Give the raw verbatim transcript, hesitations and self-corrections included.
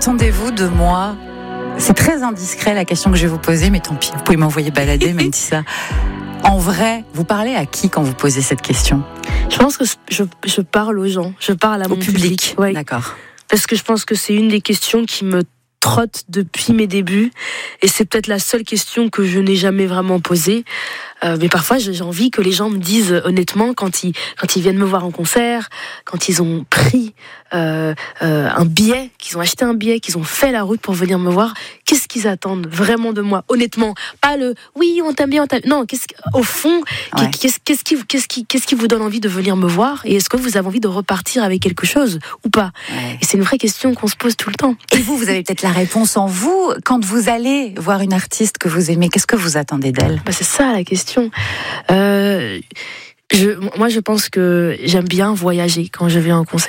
Qu'attendez-vous de moi ? C'est très indiscret la question que je vais vous poser, mais tant pis, vous pouvez m'envoyer balader, même si ça... En vrai, vous parlez à qui quand vous posez cette question ? Je pense que je, je parle aux gens, je parle à Au mon public. public. Ouais. D'accord. Parce que je pense que c'est une des questions qui me trotte depuis mes débuts, et c'est peut-être la seule question que je n'ai jamais vraiment posée. Euh, mais parfois, j'ai envie que les gens me disent honnêtement, quand ils, quand ils viennent me voir en concert, quand ils ont pris euh, euh, un billet, qu'ils ont acheté un billet, qu'ils ont fait la route pour venir me voir, qu'est-ce qu'ils attendent vraiment de moi, honnêtement. Pas le « oui, on t'aime bien, on t'aime bien ». Non, qu'est-ce, au fond, Ouais. qu'est-ce, qu'est-ce, qui, qu'est-ce, qui, qu'est-ce qui vous donne envie de venir me voir, et est-ce que vous avez envie de repartir avec quelque chose ou pas ? Ouais. Et c'est une vraie question qu'on se pose tout le temps. Et vous, vous avez peut-être la réponse en vous. Quand vous allez voir une artiste que vous aimez, qu'est-ce que vous attendez d'elle ? Bah, c'est ça la question. Euh, je, moi, je pense que j'aime bien voyager quand je vais en concert.